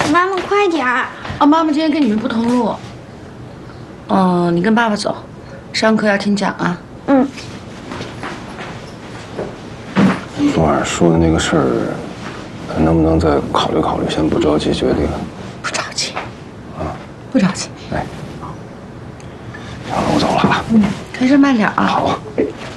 妈妈快点儿！ 哦，妈妈今天跟你们不同路。你跟爸爸走，上课要听讲啊。 嗯。 昨晚说的那个事儿，能不能再考虑考虑？先不着急决定。 不着急。 啊， 不着急。 哎，行了，我走了啊。 开车慢点啊。 好。